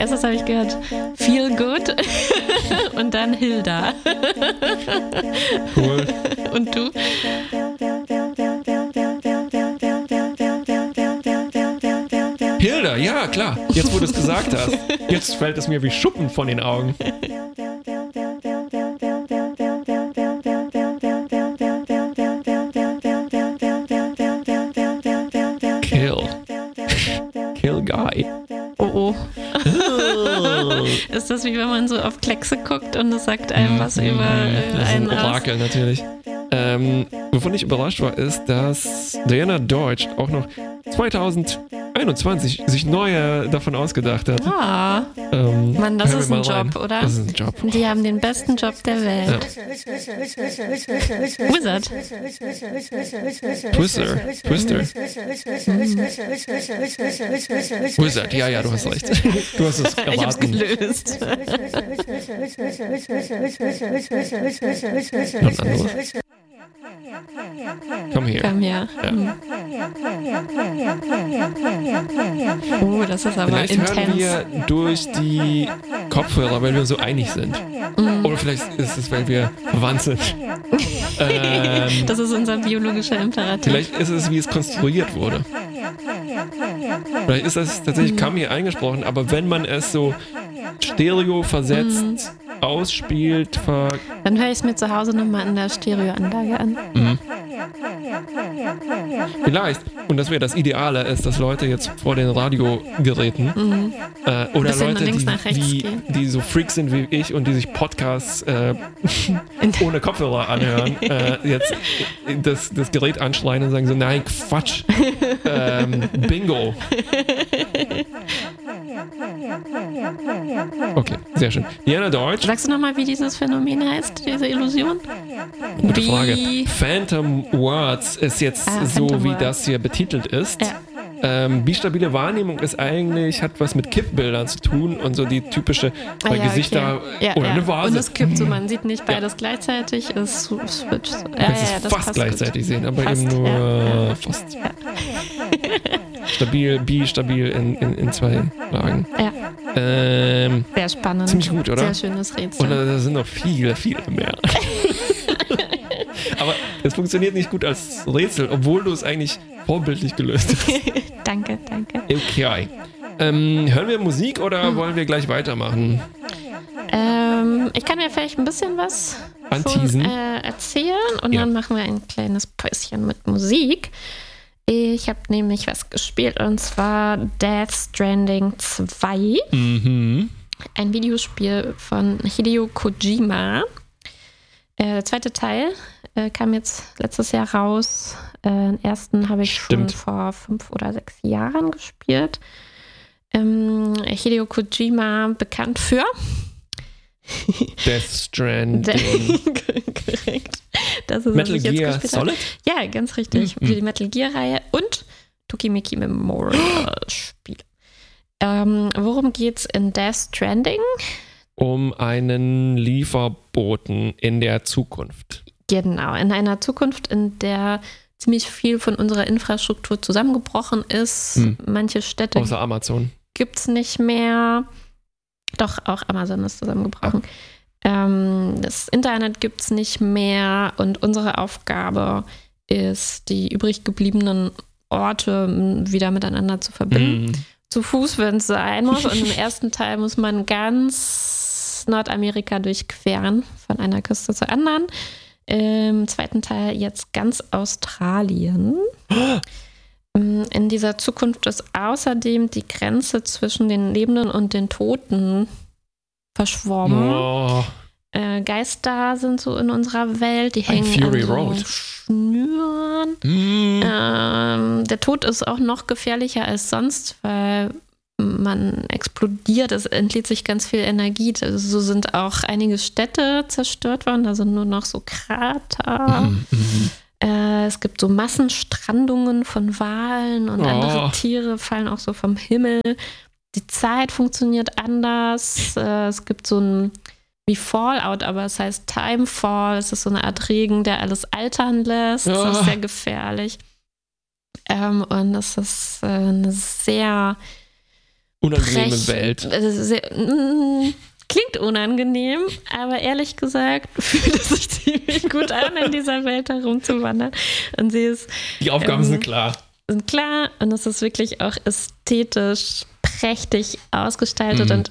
erstes habe ich gehört Feel Good und dann Hilda. Cool. Und du? Hilda, ja, klar. Jetzt, wo du es gesagt hast. Jetzt fällt es mir wie Schuppen von den Augen. Kill Guy. Oh. Ist das wie wenn man so auf Kleckse guckt und es sagt einem was über einen aus? Orakel natürlich. Wovon ich überrascht war, ist, dass Diana Deutsch auch noch 2021 sich neue davon ausgedacht hat. Ah, Mann, das ist ein Job, oder? Das ist ein Job. Die haben den besten Job der Welt. Ja. Wizard. Twister. Wizard, ja, du hast recht. Du hast es erraten. Ich hab's gelöst. Noch ein anderes. Komm her. Komm her. Ja. Oh, das ist aber Vielleicht intens. hören wir durch die Kopfhörer, weil wir so einig sind. Oder vielleicht ist es, weil wir verwandt sind. Das ist unser biologischer Imperativ. Vielleicht ist es, wie es konstruiert wurde. Vielleicht ist das tatsächlich kaum hier eingesprochen, aber wenn man es so stereo versetzt, ausspielt, dann höre ich es mir zu Hause nochmal in der Stereoanlage an. Vielleicht, und das wäre das Ideale, ist, dass Leute jetzt vor den Radiogeräten oder Leute, die so Freaks sind wie ich und die sich Podcasts ohne Kopfhörer anhören, jetzt das Gerät anschreien und sagen so, nein, Quatsch, Bingo. Okay, sehr schön. Diana Deutsch. Sagst du nochmal, wie dieses Phänomen heißt, diese Illusion? Gute Frage. Phantom Words ist jetzt so, Phantom wie Words. das hier betitelt ist. Ja. Bistabile Wahrnehmung ist eigentlich, hat was mit Kippbildern zu tun und so die typische Gesichter oder eine Vase. Und es kippt so, man sieht nicht beides gleichzeitig, es switcht. Du kannst es fast gleichzeitig sehen, aber fast, eben nur fast. Ja. Stabil, bistabil in zwei Lagen. Ja. Sehr spannend. Ziemlich gut, oder? Sehr schönes Rätsel. Und da sind noch viele, viele mehr. Aber es funktioniert nicht gut als Rätsel, obwohl du es eigentlich vorbildlich gelöst hast. Danke. Okay. Hören wir Musik oder wollen wir gleich weitermachen? Ich kann mir vielleicht ein bisschen was anteasen erzählen und dann machen wir ein kleines Päuschen mit Musik. Ich habe nämlich was gespielt und zwar Death Stranding 2. Mhm. Ein Videospiel von Hideo Kojima. Der zweite Teil kam jetzt letztes Jahr raus. Den ersten habe ich schon vor 5 oder 6 Jahren gespielt. Hideo Kojima bekannt für Death Stranding. Korrekt. Das ist, Metal Gear Solid? Ja, ganz richtig. Für die Metal Gear-Reihe und Tokimeki Memorial Spiel. Worum geht's in Death Stranding? Um einen Lieferboten in der Zukunft. Genau, in einer Zukunft, in der ziemlich viel von unserer Infrastruktur zusammengebrochen ist. Manche Städte außer Amazon gibt's nicht mehr. Doch, auch Amazon ist zusammengebrochen. Das Internet gibt's nicht mehr und unsere Aufgabe ist, die übrig gebliebenen Orte wieder miteinander zu verbinden. Zu Fuß, wenn es sein muss. Und im ersten Teil muss man ganz Nordamerika durchqueren, von einer Küste zur anderen. Im zweiten Teil jetzt ganz Australien. In dieser Zukunft ist außerdem die Grenze zwischen den Lebenden und den Toten verschwommen. Oh. Geister sind so in unserer Welt, die hängen an so Schnüren. Der Tod ist auch noch gefährlicher als sonst, weil man explodiert, es entlädt sich ganz viel Energie. So sind auch einige Städte zerstört worden, da sind nur noch so Krater. Es gibt so Massenstrandungen von Walen und andere Tiere fallen auch so vom Himmel. Die Zeit funktioniert anders. Es gibt so ein wie Fallout, aber es heißt Timefall. Es ist so eine Art Regen, der alles altern lässt. Das ist sehr gefährlich. Und es ist eine sehr unangenehme Welt. Klingt unangenehm, aber ehrlich gesagt fühlt es sich ziemlich gut an, in dieser Welt herumzuwandern. Und die Aufgaben sind klar. Und es ist wirklich auch ästhetisch prächtig ausgestaltet und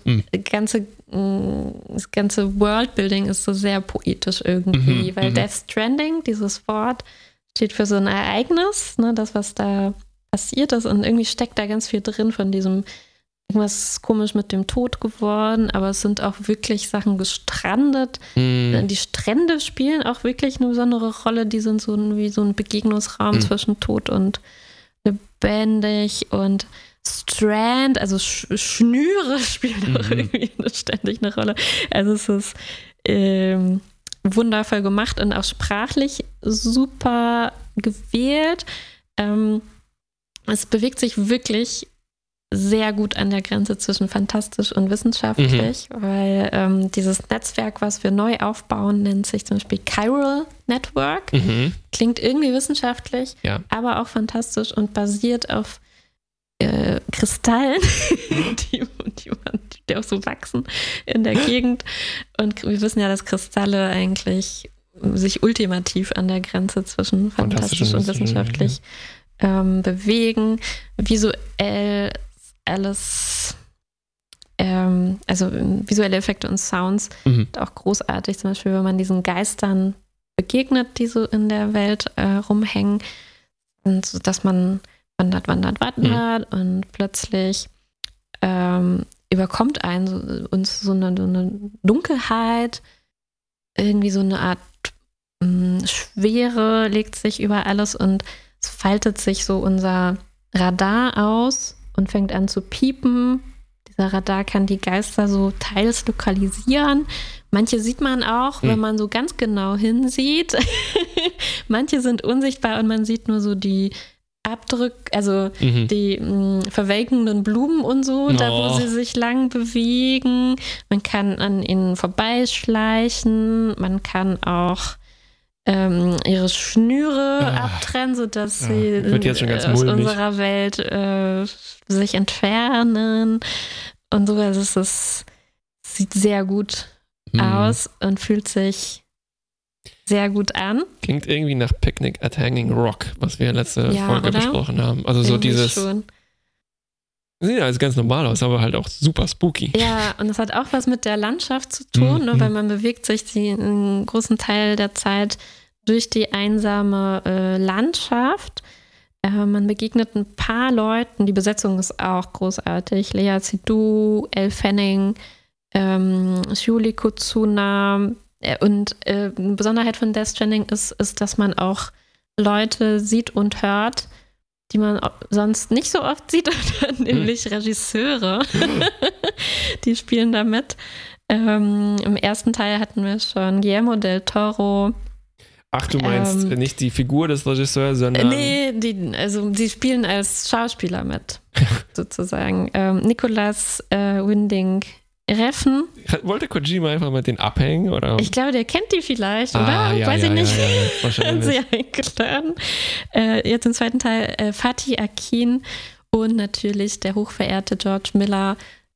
das ganze Worldbuilding ist so sehr poetisch irgendwie, weil Death Stranding, dieses Wort, steht für so ein Ereignis, ne, das, was da passiert ist, und irgendwie steckt da ganz viel drin von diesem, irgendwas komisch mit dem Tod geworden, aber es sind auch wirklich Sachen gestrandet. Die Strände spielen auch wirklich eine besondere Rolle, die sind so wie so ein Begegnungsraum zwischen Tod und lebendig, und Strand, also Schnüre spielen auch irgendwie ständig eine Rolle. Also es ist wundervoll gemacht und auch sprachlich super gewählt. Es bewegt sich wirklich sehr gut an der Grenze zwischen fantastisch und wissenschaftlich, weil dieses Netzwerk, was wir neu aufbauen, nennt sich zum Beispiel Chiral Network. Klingt irgendwie wissenschaftlich, aber auch fantastisch und basiert auf Kristallen, die auch so wachsen in der Gegend. Und wir wissen ja, dass Kristalle eigentlich sich ultimativ an der Grenze zwischen fantastisch und wissenschaftlich bewegen. Visuell alles, also visuelle Effekte und Sounds, auch großartig. Zum Beispiel, wenn man diesen Geistern begegnet, die so in der Welt rumhängen, und so, dass man wandert und plötzlich überkommt uns so eine Dunkelheit, irgendwie so eine Art Schwere legt sich über alles, und es faltet sich so unser Radar aus und fängt an zu piepen. Dieser Radar kann die Geister so teils lokalisieren. Manche sieht man auch, wenn man so ganz genau hinsieht. Manche sind unsichtbar und man sieht nur so die Abdrücke, also die verwelkenden Blumen und so, da wo sie sich lang bewegen. Man kann an ihnen vorbeischleichen. Man kann auch ihre Schnüre abtrennen, sodass sie aus unserer Welt sich entfernen und so. Also es sieht sehr gut aus und fühlt sich sehr gut an. Klingt irgendwie nach Picnic at Hanging Rock, was wir letzte Folge besprochen haben. Also so dieses... Schon. Sieht ja alles ganz normal aus, aber halt auch super spooky. Ja, und das hat auch was mit der Landschaft zu tun, ne, weil man bewegt sich einen großen Teil der Zeit durch die einsame Landschaft. Man begegnet ein paar Leuten, die Besetzung ist auch großartig. Lea Seydoux, Elle Fanning, Shuli Kutsuna. Und eine Besonderheit von Death Stranding ist, dass man auch Leute sieht und hört, die man sonst nicht so oft sieht, nämlich Regisseure. Die spielen da mit. Im ersten Teil hatten wir schon Guillermo del Toro. Ach, du meinst nicht die Figur des Regisseurs, sondern... Nee, die spielen als Schauspieler mit, sozusagen. Nicolas Winding Refn. Wollte Kojima einfach mit denen abhängen, oder? Ich glaube, der kennt die vielleicht, oder? Ja, weiß ich nicht. Ja, wahrscheinlich. Sie eingeladen. Jetzt im zweiten Teil Fatih Akin und natürlich der hochverehrte George Miller.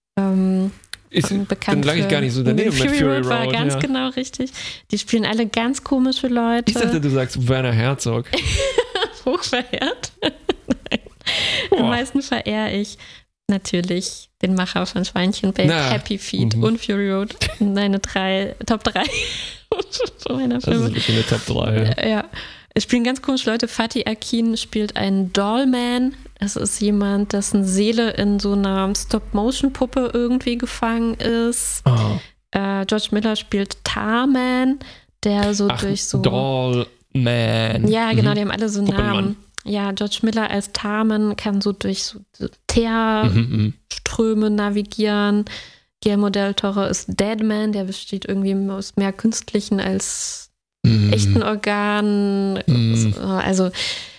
Dann lag ich gar nicht so daneben mit Fury Road. War ganz genau richtig. Die spielen alle ganz komische Leute. Ich dachte, du sagst Werner Herzog. Hochverehrt? Nein. Am meisten verehre ich natürlich den Macher von Schweinchenbake, Happy Feet und Fury Road. Meine Top 3 meiner Filme. Das ist wirklich eine Top 3. Ja. Es spielen ganz komische Leute. Fatih Akin spielt einen Dollman. Das ist jemand, dessen Seele in so einer Stop-Motion-Puppe irgendwie gefangen ist. Oh. George Miller spielt Tarman, der so durch so... Dollman. Ja, genau, die haben alle so Namen. Ja, George Miller als Tarman kann so durch so Teerströme navigieren. Guillermo del Toro ist Deadman, der besteht irgendwie aus mehr künstlichen als echten Organen. Also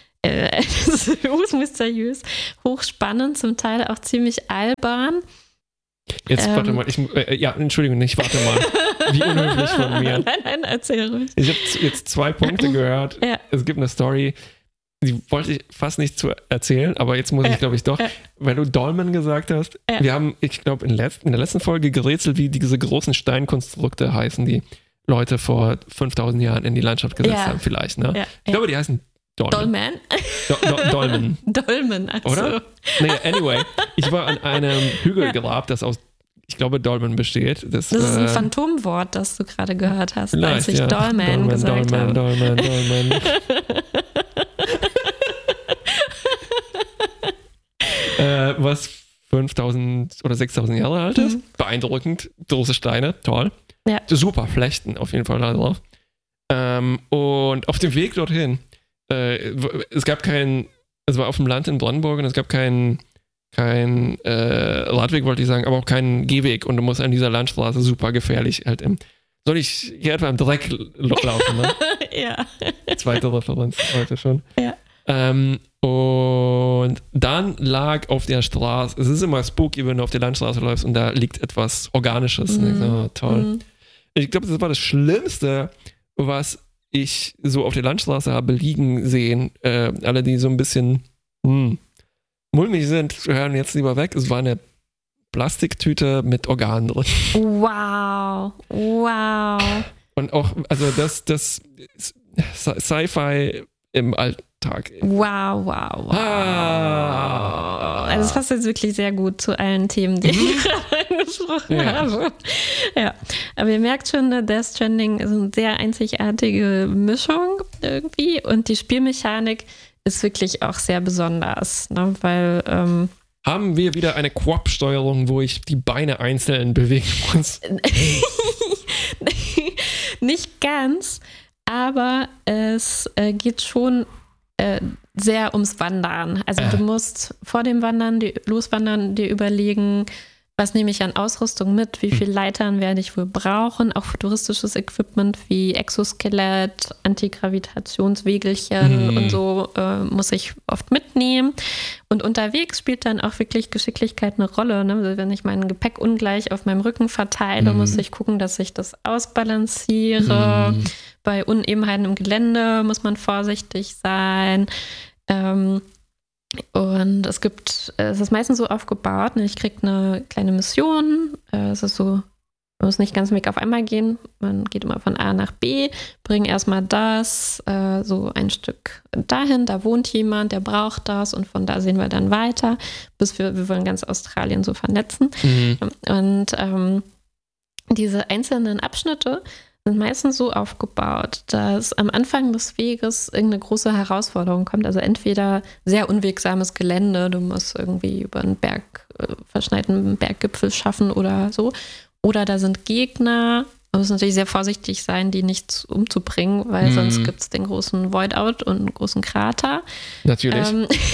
mysteriös, hochspannend, zum Teil auch ziemlich albern. Jetzt warte mal, Entschuldigung, ich warte mal. Wie unhöflich von mir. Nein, erzähl ruhig. Ich habe jetzt 2 Punkte gehört. Ja. Es gibt eine Story. die wollte ich fast nicht zu erzählen, aber jetzt muss ich, glaube ich, doch, weil du Dolmen gesagt hast. Wir haben, ich glaube, in der letzten Folge gerätselt, wie diese großen Steinkonstrukte heißen, die Leute vor 5000 Jahren in die Landschaft gesetzt haben, vielleicht, ne? Ich glaube, die heißen Dolmen. Dolmen. Dolmen, also. Oder? Nee, anyway, ich war an einem Hügelgrab, das aus, ich glaube, Dolmen besteht. Das ist ein Phantomwort, das du gerade gehört hast, als ich Dolmen gesagt habe. Dolmen. Was 5000 oder 6000 Jahre alt ist. Beeindruckend. Große Steine, toll. Ja. Super Flechten auf jeden Fall da drauf. Und auf dem Weg dorthin, es war auf dem Land in Brandenburg und es gab keinen Radweg, wollte ich sagen, aber auch keinen Gehweg und du musst an dieser Landstraße super gefährlich halt soll ich hier etwa im Dreck laufen, ne? Ja. Zweite Referenz heute schon. Ja. Und dann lag auf der Straße, es ist immer spooky, wenn du auf der Landstraße läufst und da liegt etwas Organisches. Und ich so, oh, toll. Ich glaube, das war das Schlimmste, was ich so auf der Landstraße habe liegen sehen. Alle, die so ein bisschen mulmig sind, hören jetzt lieber weg. Es war eine Plastiktüte mit Organen drin. Wow. Und auch, also das Sci-Fi im Alltag. Wow. Also es passt jetzt wirklich sehr gut zu allen Themen, die ich gerade angesprochen habe. Ja, aber ihr merkt schon, Death Stranding ist eine sehr einzigartige Mischung irgendwie und die Spielmechanik ist wirklich auch sehr besonders, ne? Weil haben wir wieder eine Quad-Steuerung, wo ich die Beine einzeln bewegen muss? Nicht ganz, aber es geht schon sehr ums Wandern. Also du musst vor dem Loswandern dir überlegen, was nehme ich an Ausrüstung mit, wie viel Leitern werde ich wohl brauchen, auch futuristisches Equipment wie Exoskelett, Antigravitationswegelchen und so muss ich oft mitnehmen. Und unterwegs spielt dann auch wirklich Geschicklichkeit eine Rolle. Ne? Also wenn ich mein Gepäck ungleich auf meinem Rücken verteile, muss ich gucken, dass ich das ausbalanciere. Bei Unebenheiten im Gelände muss man vorsichtig sein. Und es ist meistens so aufgebaut, ne? Ich kriege eine kleine Mission, es ist so, man muss nicht ganz Weg auf einmal gehen, man geht immer von A nach B, bringt erstmal das, so ein Stück dahin, da wohnt jemand, der braucht das und von da sehen wir dann weiter, bis wir wollen ganz Australien so vernetzen. Und diese einzelnen Abschnitte sind meistens so aufgebaut, dass am Anfang des Weges irgendeine große Herausforderung kommt. Also entweder sehr unwegsames Gelände, du musst irgendwie über einen verschneiten Berggipfel schaffen oder so. Oder da sind Gegner. Man muss natürlich sehr vorsichtig sein, die nicht umzubringen, weil sonst gibt es den großen Void-Out und einen großen Krater. Natürlich.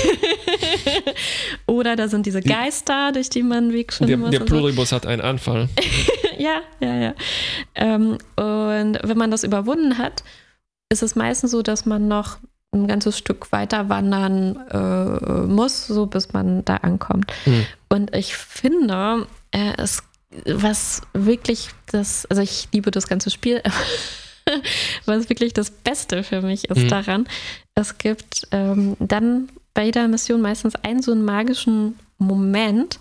Oder da sind diese Geister, durch die man einen Weg finden muss. Der Pluribus hat einen Anfall. Ja. Und wenn man das überwunden hat, ist es meistens so, dass man noch ein ganzes Stück weiter wandern muss, so bis man da ankommt. Und ich finde, was wirklich also ich liebe das ganze Spiel, was wirklich das Beste für mich ist daran, es gibt dann bei jeder Mission meistens so einen magischen Moment,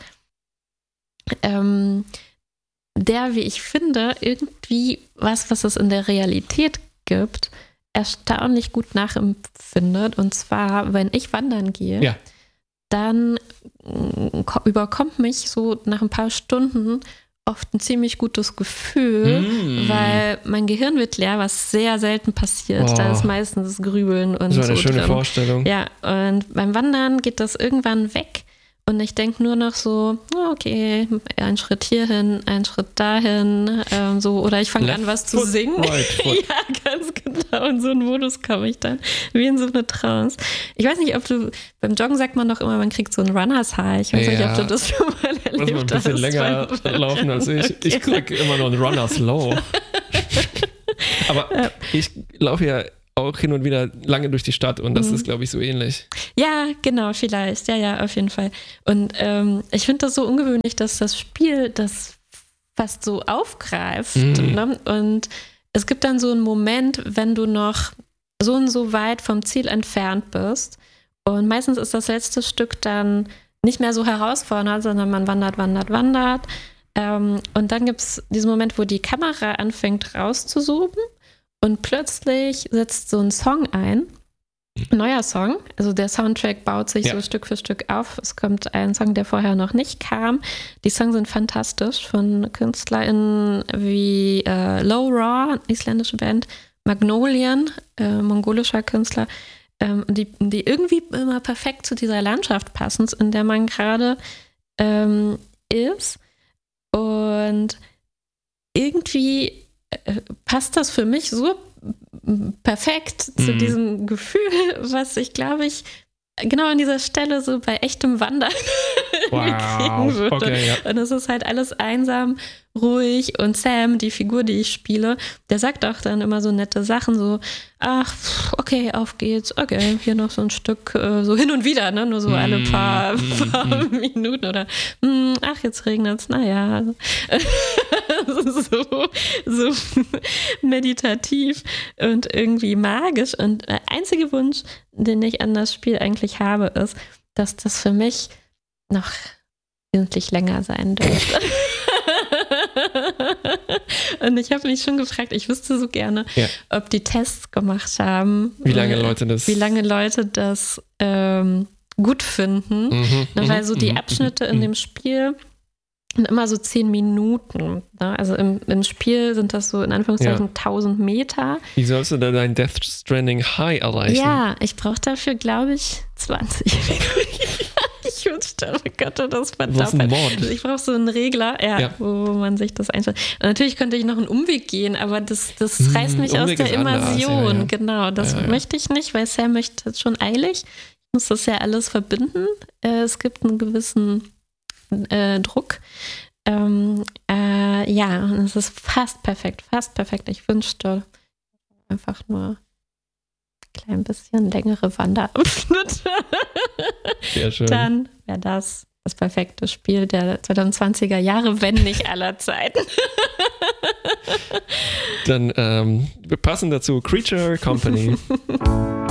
der, wie ich finde, irgendwie was es in der Realität gibt, erstaunlich gut nachempfindet. Und zwar, wenn ich wandern gehe, dann überkommt mich so nach ein paar Stunden oft ein ziemlich gutes Gefühl, weil mein Gehirn wird leer, was sehr selten passiert. Da ist meistens das Grübeln und so. Das war eine schöne Vorstellung. Ja, und beim Wandern geht das irgendwann weg. Und ich denke nur noch so, okay, ein Schritt hierhin, ein Schritt dahin, so, oder ich fange an, was zu singen. Right foot. Ja, ganz genau. In so einen Modus komme ich dann, wie in so eine Trance. Ich weiß nicht, beim Joggen sagt man doch immer, man kriegt so einen Runners High. Ich weiß nicht, ob du das schon mal erlebt hast. Muss man ein bisschen länger laufen als ich. Okay. Ich kriege immer nur einen Runners Low. Aber ich laufe ja auch hin und wieder lange durch die Stadt und das ist, glaube ich, so ähnlich. Ja, genau, vielleicht. Ja, auf jeden Fall. Und ich finde das so ungewöhnlich, dass das Spiel das fast so aufgreift. Ne? Und es gibt dann so einen Moment, wenn du noch so und so weit vom Ziel entfernt bist. Und meistens ist das letzte Stück dann nicht mehr so herausfordernd, sondern man wandert. Und dann gibt es diesen Moment, wo die Kamera anfängt rauszuzoomen und plötzlich setzt so ein Song ein. Ein neuer Song, also der Soundtrack baut sich so Stück für Stück auf. Es kommt ein Song, der vorher noch nicht kam. Die Songs sind fantastisch von KünstlerInnen wie Low Raw, isländische Band, Magnolian, mongolischer Künstler, die irgendwie immer perfekt zu dieser Landschaft passen, in der man gerade ist. Und irgendwie passt das für mich so perfekt zu diesem Gefühl, was ich, glaube ich, genau an dieser Stelle so bei echtem Wandern kriegen würde. Okay, ja. Und es ist halt alles einsam, ruhig, und Sam, die Figur, die ich spiele, der sagt auch dann immer so nette Sachen, so, ach, okay, auf geht's, okay, hier noch so ein Stück, so hin und wieder, ne, nur so alle paar Minuten, oder ach, jetzt regnet's, naja, so meditativ und irgendwie magisch. Und der einzige Wunsch, den ich an das Spiel eigentlich habe, ist, dass das für mich noch wesentlich länger sein dürfte. Und ich habe mich schon gefragt, ich wüsste so gerne, ob die Tests gemacht haben. Wie lange Leute das gut finden. Weil so die Abschnitte in dem Spiel sind immer so 10 Minuten. Ne? Also im Spiel sind das so in Anführungszeichen 1000 Meter. Wie sollst du denn dein Death Stranding High erreichen? Ja, ich brauche dafür, glaube ich, 20. Ich wünschte, ich könnte das verdoppeln. Ich brauche so einen Regler, wo man sich das einstellt. Und natürlich könnte ich noch einen Umweg gehen, aber das reißt mich aus der Immersion. Genau, das möchte ich nicht, weil Sam möchte es schon eilig. Ich muss das ja alles verbinden. Es gibt einen gewissen Druck. Und es ist fast perfekt. Ich wünschte einfach nur ein klein bisschen längere Wanderabschnitte. Sehr schön. Dann wäre das perfekte Spiel der 2020er Jahre, wenn nicht aller Zeiten. Dann wir passen dazu Creature Company.